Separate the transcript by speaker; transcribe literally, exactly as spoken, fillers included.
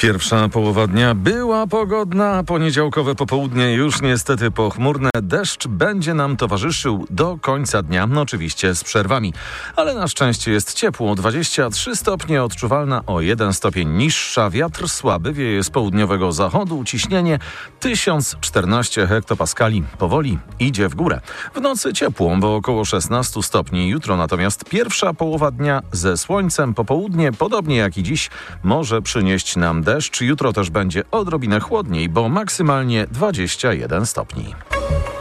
Speaker 1: Pierwsza połowa dnia była pogodna, a poniedziałkowe popołudnie już niestety pochmurne. Deszcz będzie nam towarzyszył do końca dnia, no oczywiście z przerwami. Ale na szczęście jest ciepło, dwadzieścia trzy stopnie, odczuwalna o jeden stopień niższa. Wiatr słaby wieje z południowego zachodu, ciśnienie tysiąc czternaście hektopaskali. Powoli idzie w górę. W nocy ciepło, bo około szesnaście stopni. Jutro natomiast pierwsza połowa dnia ze słońcem, popołudnie, podobnie jak i dziś, może przynieść nam deszcz. Jutro też będzie odrobinę chłodniej, bo maksymalnie dwadzieścia jeden stopni.